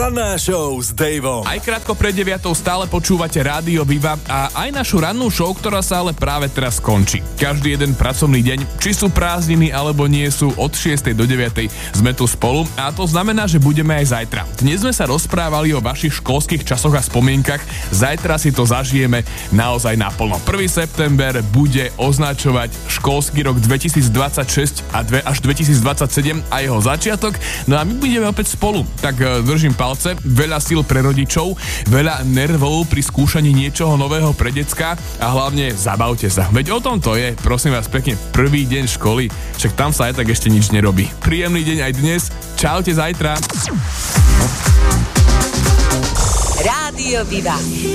Ranná show s Daveom. Aj krátko pred 9 stále počúvate Rádio Viva a aj našu rannú show, ktorá sa ale práve teraz končí. Každý jeden pracovný deň, či sú prázdniny alebo nie sú, od 6 do 9 sme tu spolu a to znamená, že budeme aj zajtra. Dnes sme sa rozprávali o vašich školských časoch a spomienkach, zajtra si to zažijeme naozaj naplno. 1. september bude označovať školský rok 2026 až 2027 a jeho začiatok. No a my budeme opäť spolu. Tak držím palce, veľa síl pre rodičov, veľa nervov pri skúšaní niečoho nového pre decka a hlavne zabavte sa. Veď o tom to je, prosím vás pekne, prvý deň školy, však tam sa aj tak ešte nič nerobí. Príjemný deň aj dnes, čaute zajtra. Rádio Viva.